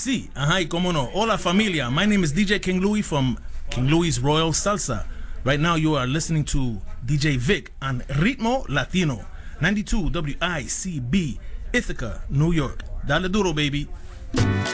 sí, ajá, y cómo no. Hola familia, my name is DJ King Louis from King Louis Royal Salsa. Right now you are listening to DJ Vic on Ritmo Latino, 92 WICB, Ithaca, New York. Dale duro, baby.